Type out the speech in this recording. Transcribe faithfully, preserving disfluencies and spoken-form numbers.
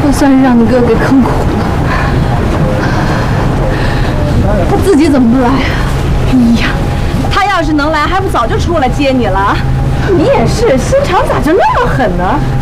我算是让你哥给坑苦了。他自己怎么不来啊？哎呀，他要是能来，还不早就出来接你了？你也是，心肠咋就那么狠呢？